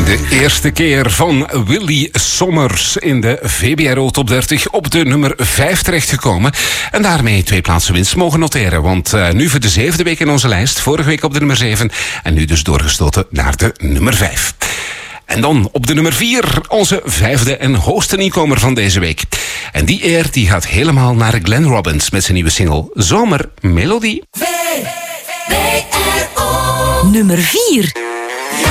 De eerste keer van Willy Sommers in de VBRO Top 30 op de nummer 5 terechtgekomen. En daarmee 2 plaatsen winst mogen noteren. Want nu voor de 7e week in onze lijst. Vorige week op de nummer 7. En nu dus doorgestoten naar de nummer 5. En dan op de nummer 4, onze 5e en hoogste nieuwkomer van deze week. En die eer die gaat helemaal naar Glenn Robbins met zijn nieuwe single Zomermelodie. VBRO nummer 4.